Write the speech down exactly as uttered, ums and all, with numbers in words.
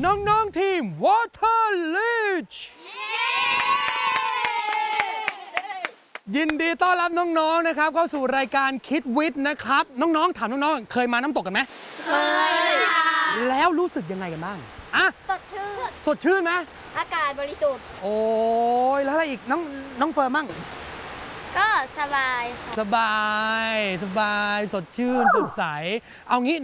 น้องๆทีม Water Leech ยินดีต้อนรับน้องๆนะครับเข้าสู่รายการคิดวิทย์นะครับน้องๆถามน้องๆเคยมาน้ำตกกันไหมเคยแล้วรู้สึกยังไงกันบ้างอะสดชื่นสดชื่นไหมอากาศบริสุทธิ์โอ้ยแล้วอะไรอีกน้องน้องเฟิร์นมั่งก็สบายสบายสบายสดชื่นสดใสเอางี้